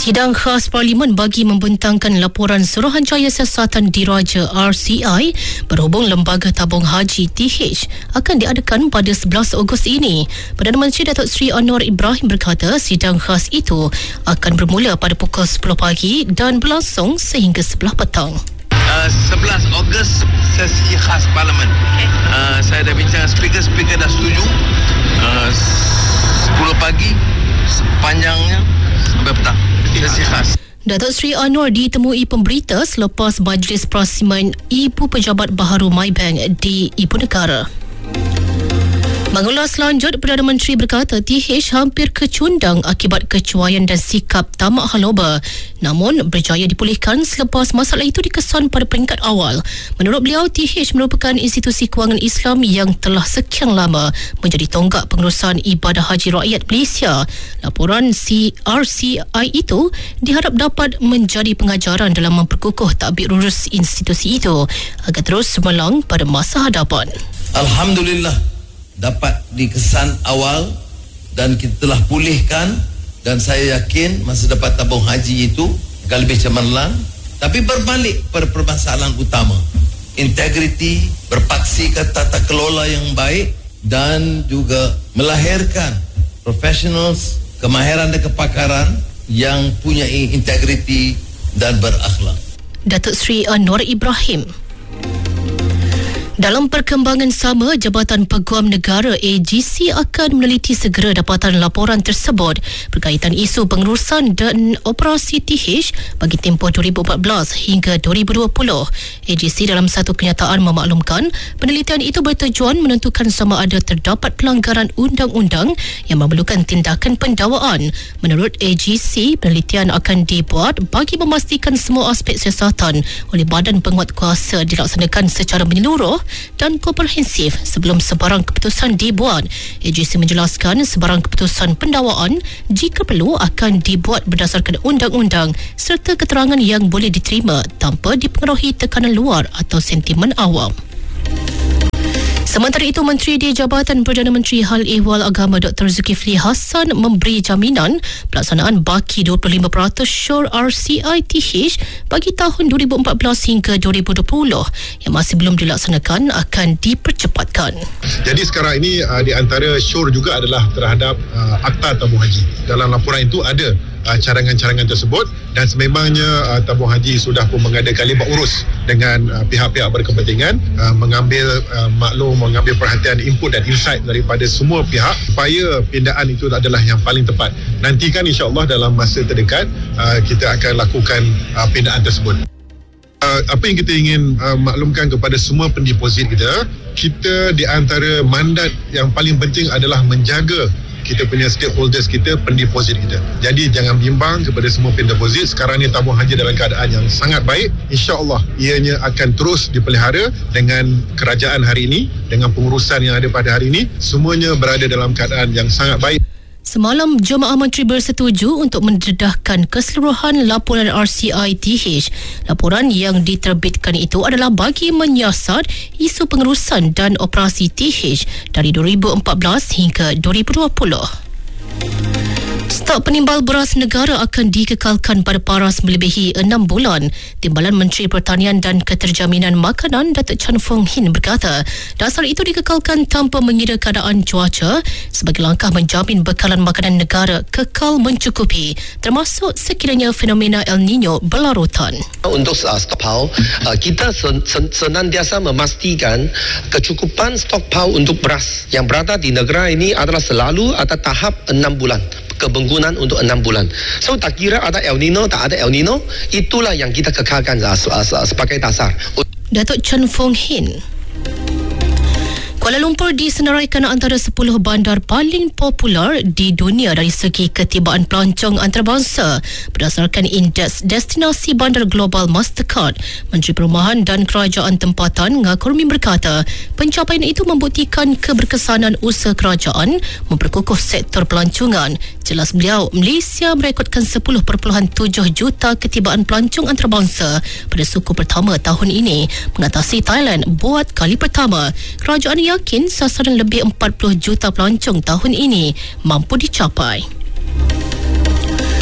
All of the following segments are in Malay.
Sidang khas Parlimen bagi membentangkan laporan Suruhanjaya Siasatan Diraja RCI berhubung Lembaga Tabung Haji TH akan diadakan pada 11 Ogos ini. Perdana Menteri Datuk Seri Anwar Ibrahim berkata sidang khas itu akan bermula pada pukul 10 pagi dan berlangsung sehingga 11 petang. 11 Ogos sesi khas Parlimen. Saya dah bincang speaker dah setuju. 10 pagi sepanjangnya sampai petang. Sesi khas. Datuk Seri Anwar ditemui pemberita selepas Majlis Perasiman Ibu Pejabat Baharu Maybank di Ibu Negara. Mengulas lanjut, Perdana Menteri berkata TH hampir kecundang akibat kecuaian dan sikap tamak haloba, namun berjaya dipulihkan selepas masalah itu dikesan pada peringkat awal. Menurut beliau, TH merupakan institusi kewangan Islam yang telah sekian lama menjadi tonggak pengurusan ibadah haji rakyat Malaysia. Laporan RCI itu diharap dapat menjadi pengajaran dalam memperkukuh tadbir urus institusi itu agar terus cemerlang pada masa hadapan. Alhamdulillah dapat dikesan awal dan kita telah pulihkan, dan saya yakin masa dapat tabung haji itu akan lebih cemerlang. Tapi berbalik pada permasalahan utama, integriti, berpaksi ke tata kelola yang baik dan juga melahirkan professionals, kemahiran dan kepakaran yang punya integriti dan berakhlak. Datuk Seri Anwar Ibrahim. Dalam perkembangan sama, Jabatan Peguam Negara AGC akan meneliti segera dapatan laporan tersebut berkaitan isu pengurusan dan operasi TH bagi tempoh 2014 hingga 2020. AGC dalam satu kenyataan memaklumkan penelitian itu bertujuan menentukan sama ada terdapat pelanggaran undang-undang yang memerlukan tindakan pendakwaan. Menurut AGC, penelitian akan dibuat bagi memastikan semua aspek siasatan oleh Badan Penguatkuasa dilaksanakan secara menyeluruh dan komprehensif sebelum sebarang keputusan dibuat. AGC menjelaskan sebarang keputusan pendakwaan jika perlu akan dibuat berdasarkan undang-undang serta keterangan yang boleh diterima tanpa dipengaruhi tekanan luar atau sentimen awam. Sementara itu, Menteri di Jabatan Perdana Menteri Hal Ehwal Agama Dr. Zulkifli Hassan memberi jaminan pelaksanaan baki 25% syur RCI TH bagi tahun 2014 hingga 2020 yang masih belum dilaksanakan akan dipercepatkan. Jadi sekarang ini di antara syur juga adalah terhadap akta tabung haji. Dalam laporan itu ada carangan-carangan tersebut, dan sememangnya tabung haji sudah pun mengadakan libat urus dengan pihak-pihak berkepentingan, mengambil maklum, mengambil perhatian, input dan insight daripada semua pihak supaya pindaan itu adalah yang paling tepat. Nantikan insya-Allah dalam masa terdekat kita akan lakukan pindaan tersebut. Apa yang kita ingin maklumkan kepada semua pendeposit kita di antara mandat yang paling penting adalah menjaga kita punya stakeholders kita, pendeposit kita. Jadi jangan bimbang kepada semua pendeposit. Sekarang ni tabung haji dalam keadaan yang sangat baik. InsyaAllah ianya akan terus dipelihara dengan kerajaan hari ini, dengan pengurusan yang ada pada hari ini. Semuanya berada dalam keadaan yang sangat baik. Semalam, Jemaah Menteri bersetuju untuk mendedahkan keseluruhan laporan RCI TH. Laporan yang diterbitkan itu adalah bagi menyiasat isu pengurusan dan operasi TH dari 2014 hingga 2020. Stok penimbal beras negara akan dikekalkan pada paras melebihi 6 bulan. Timbalan Menteri Pertanian dan Keterjaminan Makanan Datuk Chan Fong Hin berkata, dasar itu dikekalkan tanpa mengira keadaan cuaca sebagai langkah menjamin bekalan makanan negara kekal mencukupi, termasuk sekiranya fenomena El Nino berlarutan. Untuk stockpile, kita senantiasa memastikan kecukupan stockpile untuk beras yang berada di negara ini adalah selalu ada tahap 6 bulan. Kepenggunaan untuk 6 bulan. So tak kira ada El Nino, tak ada El Nino, itulah yang kita kekalkan sebagai dasar. Datuk Chan Fong Hin. Kuala Lumpur disenaraikan antara 10 bandar paling popular di dunia dari segi ketibaan pelancong antarabangsa berdasarkan indeks destinasi bandar global Mastercard. Menteri Perumahan dan Kerajaan Tempatan Ngah Kurmin berkata, pencapaian itu membuktikan keberkesanan usaha kerajaan memperkukuh sektor pelancongan. Jelas beliau, Malaysia merekodkan 10.7 juta ketibaan pelancong antarabangsa pada suku pertama tahun ini, mengatasi Thailand buat kali pertama. Kerajaan yakin sasaran lebih 40 juta pelancong tahun ini mampu dicapai.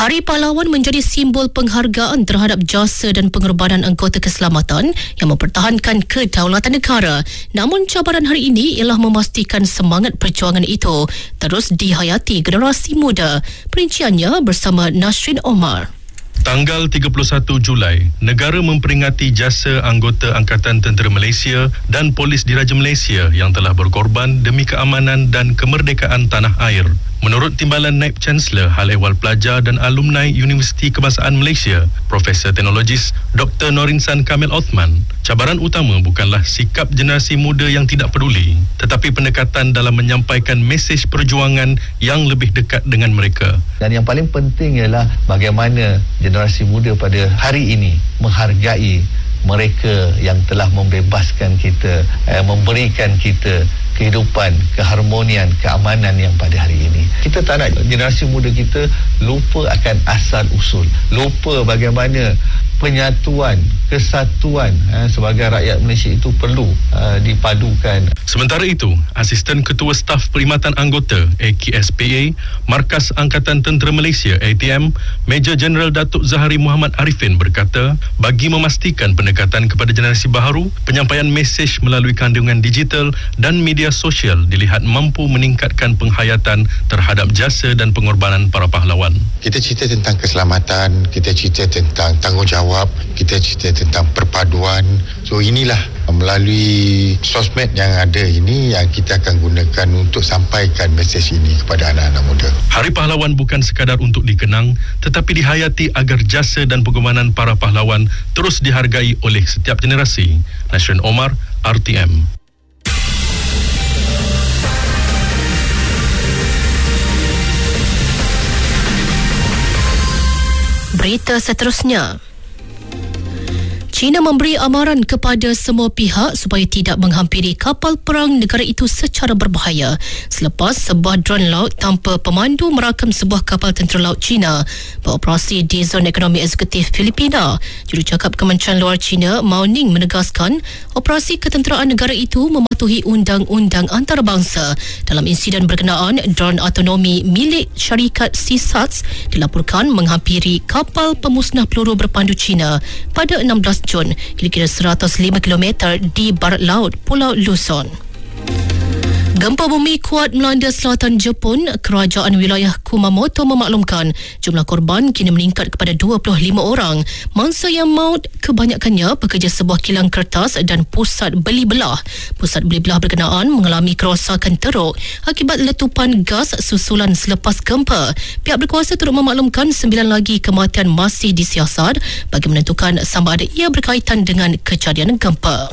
Hari Pahlawan menjadi simbol penghargaan terhadap jasa dan pengorbanan anggota keselamatan yang mempertahankan kedaulatan negara. Namun cabaran hari ini ialah memastikan semangat perjuangan itu terus dihayati generasi muda. Perinciannya bersama Nasrin Omar. Tanggal 31 Julai, negara memperingati jasa anggota Angkatan Tentera Malaysia dan Polis Diraja Malaysia yang telah berkorban demi keamanan dan kemerdekaan tanah air. Menurut Timbalan Naib Chancellor Hal Ehwal Pelajar dan Alumni Universiti Kebangsaan Malaysia, Profesor Teknologis Dr. Norinsan Kamil Othman, cabaran utama bukanlah sikap generasi muda yang tidak peduli, tetapi pendekatan dalam menyampaikan mesej perjuangan yang lebih dekat dengan mereka. Dan yang paling penting ialah bagaimana generasi muda pada hari ini menghargai mereka yang telah membebaskan kita, memberikan kita kehidupan, keharmonian, keamanan yang pada hari ini. Kita tak nak generasi muda kita lupa akan asal usul, lupa bagaimana penyatuan, kesatuan sebagai rakyat Malaysia itu perlu dipadukan. Sementara itu, Asisten Ketua Staf Perkhidmatan Anggota AKSPA, Markas Angkatan Tentera Malaysia ATM, Major Jeneral Datuk Zahari Muhammad Arifin berkata, bagi memastikan pendekatan kepada generasi baharu, penyampaian mesej melalui kandungan digital dan media sosial dilihat mampu meningkatkan penghayatan terhadap jasa dan pengorbanan para pahlawan. Kita cerita tentang keselamatan, kita cerita tentang tanggungjawab, kita cerita tentang perpaduan. So inilah melalui sosmed yang ada ini yang kita akan gunakan untuk sampaikan mesej ini kepada anak-anak muda. Hari Pahlawan bukan sekadar untuk dikenang, tetapi dihayati agar jasa dan pengorbanan para pahlawan terus dihargai oleh setiap generasi. Nasrin Omar, RTM. Berita seterusnya. China memberi amaran kepada semua pihak supaya tidak menghampiri kapal perang negara itu secara berbahaya selepas sebuah drone laut tanpa pemandu merakam sebuah kapal tentera laut China beroperasi di zon ekonomi eksekutif Filipina. Jurucakap Kementerian Luar China, Mao Ning, menegaskan operasi ketenteraan negara itu mematuhi undang-undang antarabangsa. Dalam insiden berkenaan, drone autonomi milik syarikat Seasats dilaporkan menghampiri kapal pemusnah peluru berpandu China pada 16 Jun, kira-kira 105 km di barat laut Pulau Luzon. Gempa bumi kuat melanda selatan Jepun. Kerajaan wilayah Kumamoto memaklumkan jumlah korban kini meningkat kepada 25 orang. Mangsa yang maut kebanyakannya pekerja sebuah kilang kertas dan pusat beli belah. Pusat beli belah berkenaan mengalami kerosakan teruk akibat letupan gas susulan selepas gempa. Pihak berkuasa turut memaklumkan 9 lagi kematian masih disiasat bagi menentukan sama ada ia berkaitan dengan kejadian gempa.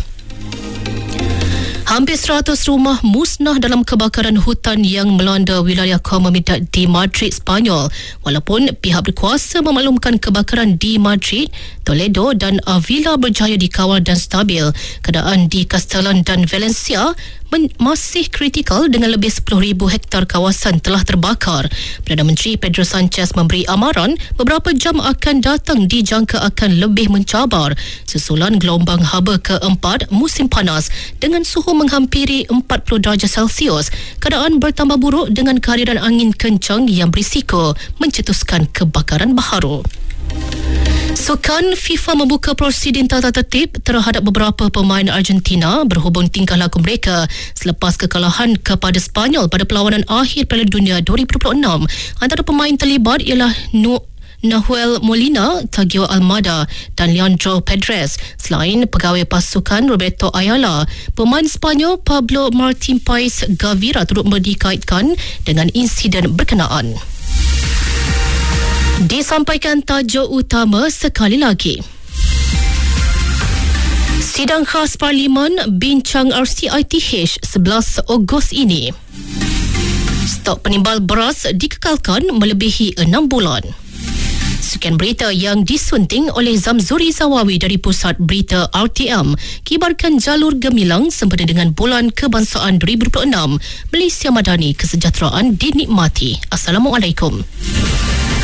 Hampir 100 rumah musnah dalam kebakaran hutan yang melanda wilayah Comunidad di Madrid, Spanyol. Walaupun pihak berkuasa memaklumkan kebakaran di Madrid, Toledo dan Avila berjaya dikawal dan stabil, keadaan di Castellón dan Valencia masih kritikal dengan lebih 10,000 hektar kawasan telah terbakar. Perdana Menteri Pedro Sanchez memberi amaran beberapa jam akan datang dijangka akan lebih mencabar susulan gelombang haba keempat musim panas dengan suhu menghampiri 40 darjah Celsius. Keadaan bertambah buruk dengan kehadiran angin kencang yang berisiko mencetuskan kebakaran baharu. Sukan FIFA membuka prosedur tata tertib terhadap beberapa pemain Argentina berhubung tingkah laku mereka selepas kekalahan kepada Sepanyol pada perlawanan akhir Piala Dunia 2026. Antara pemain terlibat ialah Nahuel Molina, Tagio Almada dan Leandro Pedres. Selain pegawai pasukan Roberto Ayala, pemain Sepanyol Pablo Martín Paez Gavira turut dikaitkan dengan insiden berkenaan. Disampaikan tajuk utama sekali lagi. Sidang khas Parlimen bincang RCITH 11 Ogos ini. Stok penimbal beras dikekalkan melebihi 6 bulan. Sekian berita yang disunting oleh Zamzuri Zawawi dari Pusat Berita RTM. Kibarkan jalur gemilang sempena dengan Bulan Kebangsaan 2026. Malaysia Madani, kesejahteraan dinikmati. Assalamualaikum.